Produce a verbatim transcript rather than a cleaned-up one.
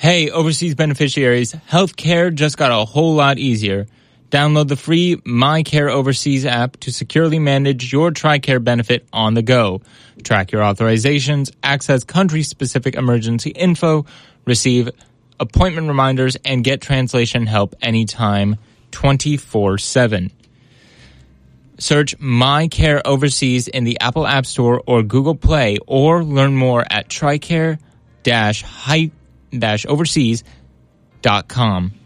Hey, overseas beneficiaries, healthcare just got a whole lot easier. Download the free MyCare Overseas app to securely manage your TRICARE benefit on the go. Track your authorizations, access country-specific emergency info, receive appointment reminders, and get translation help anytime, twenty-four seven. Search MyCare Overseas in the Apple App Store or Google Play, or learn more at tricare dash overseas dot com.